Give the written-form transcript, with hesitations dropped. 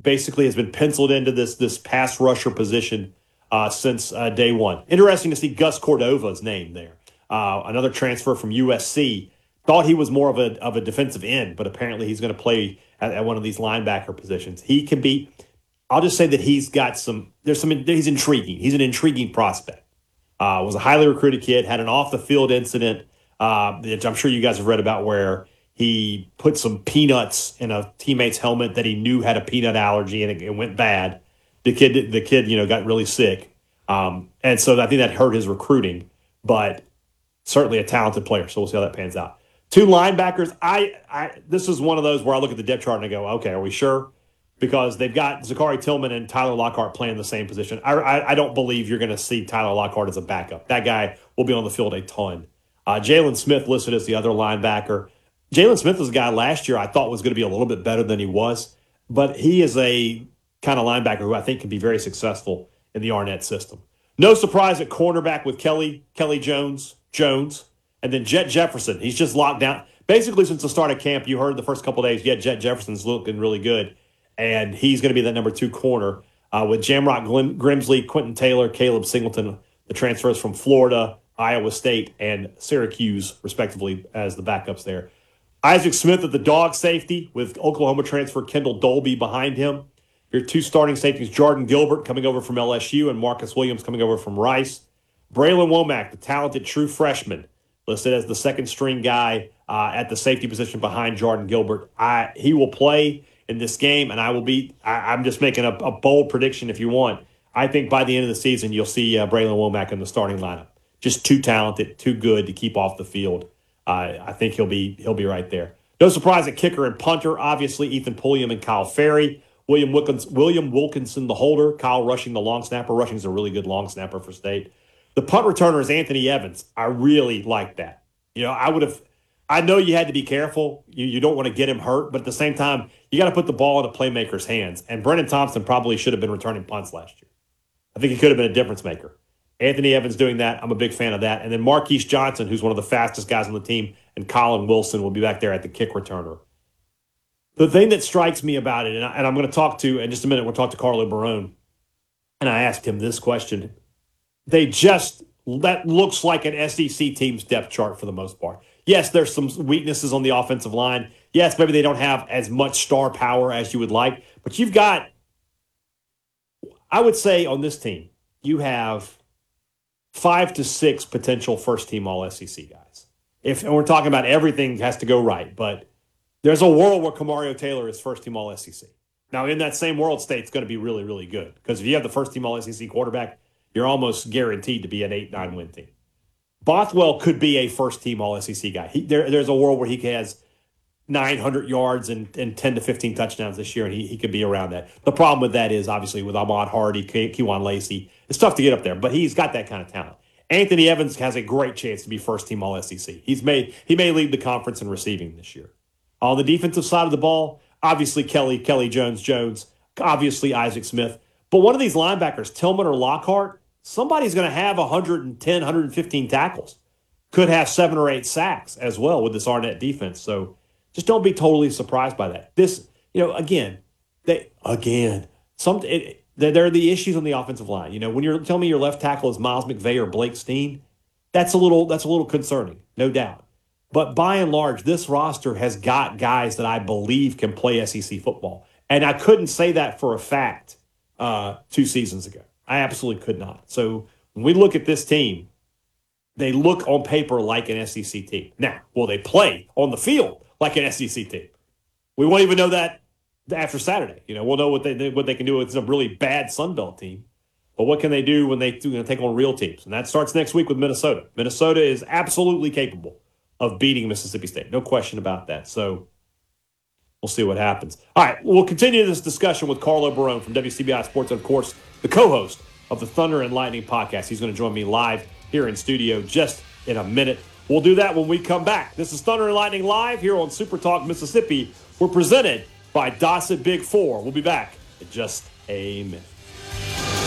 basically has been penciled into this pass rusher position since day one. Interesting to see Gus Cordova's name there. Another transfer from USC. Thought he was more of a defensive end, but apparently he's going to play at one of these linebacker positions. He can be. I'll just say that he's intriguing. He's an intriguing prospect. Was a highly recruited kid. Had an off the field incident that I'm sure you guys have read about, where he put some peanuts in a teammate's helmet that he knew had a peanut allergy, and it went bad. The kid, got really sick, and so I think that hurt his recruiting. But certainly a talented player. So we'll see how that pans out. 2 linebackers. This is one of those where I look at the depth chart and I go, okay, are we sure? Because they've got Zachary Tillman and Tyler Lockhart playing the same position. I don't believe you're going to see Tyler Lockhart as a backup. That guy will be on the field a ton. Jalen Smith listed as the other linebacker. Jalen Smith was a guy last year I thought was going to be a little bit better than he was, but he is a kind of linebacker who I think can be very successful in the Arnett system. No surprise at cornerback with Kelly Jones, and then Jet Jefferson. He's just locked down. Basically, since the start of camp, you heard the first couple of days, Jet Jefferson's looking really good, and he's going to be that number 2 corner with Jamrock Grimsley, Quentin Taylor, Caleb Singleton, the transfers from Florida, Iowa State, and Syracuse, respectively, as the backups there. Isaac Smith at the dog safety with Oklahoma transfer Kendall Dolby behind him. Your 2 starting safeties, Jordan Gilbert coming over from LSU and Marcus Williams coming over from Rice. Braylon Womack, the talented true freshman, listed as the second-string guy at the safety position behind Jordan Gilbert. He will play in this game, and I'm just making a bold prediction if you want. I think by the end of the season, you'll see Braylon Womack in the starting lineup. Just too talented, too good to keep off the field. I think he'll be right there. No surprise at kicker and punter, obviously, Ethan Pulliam and Kyle Ferry. William Wilkinson, the holder. Kyle Rushing, the long snapper. Rushing's a really good long snapper for State. The punt returner is Anthony Evans. I really like that. I know you had to be careful. You don't want to get him hurt, but at the same time, you got to put the ball in a playmaker's hands. And Brennan Thompson probably should have been returning punts last year. I think he could have been a difference maker. Anthony Evans doing that. I'm a big fan of that. And then Marquise Johnson, who's one of the fastest guys on the team, and Colin Wilson will be back there at the kick returner. The thing that strikes me about it, and I'm going to talk to, in just a minute, we'll talk to Carlo Barone, and I asked him this question. That looks like an SEC team's depth chart for the most part. Yes, there's some weaknesses on the offensive line. Yes, maybe they don't have as much star power as you would like, but you've got, I would say on this team, you have 5 to 6 potential first-team All-SEC guys. And we're talking about everything has to go right, but there's a world where Kamario Taylor is first-team All-SEC. Now, in that same world, State's going to be really, really good because if you have the first-team All-SEC quarterback, you're almost guaranteed to be an 8-9 win team. Bothwell could be a first-team All-SEC guy. There's a world where he has 900 yards and 10 to 15 touchdowns this year, and he could be around that. The problem with that is, obviously, with Ahmad Hardy, Kewan Lacey, it's tough to get up there, but he's got that kind of talent. Anthony Evans has a great chance to be first-team All-SEC. He may lead the conference in receiving this year. On the defensive side of the ball, obviously Kelly Jones, obviously Isaac Smith. But one of these linebackers, Tillman or Lockhart, somebody's going to have 110, 115 tackles. Could have 7 or 8 sacks as well with this Arnett defense. So just don't be totally surprised by that. There are the issues on the offensive line. When you're telling me your left tackle is Miles McVay or Blake Steen, that's a little concerning, no doubt. But by and large, this roster has got guys that I believe can play SEC football. And I couldn't say that for a fact 2 seasons ago. I absolutely could not. So when we look at this team, they look on paper like an SEC team. Now, will they play on the field like an SEC team? We won't even know that after Saturday. We'll know what they can do with a really bad Sun Belt team. But what can they do when they take on real teams? And that starts next week with Minnesota. Minnesota is absolutely capable of beating Mississippi State. No question about that. So we'll see what happens. All right, we'll continue this discussion with Carlo Barone from WCBI Sports, and, of course, the co-host of the Thunder and Lightning podcast. He's going to join me live here in studio just in a minute. We'll do that when we come back. This is Thunder and Lightning Live here on Super Talk Mississippi. We're presented by Dossett Big 4. We'll be back in just a minute.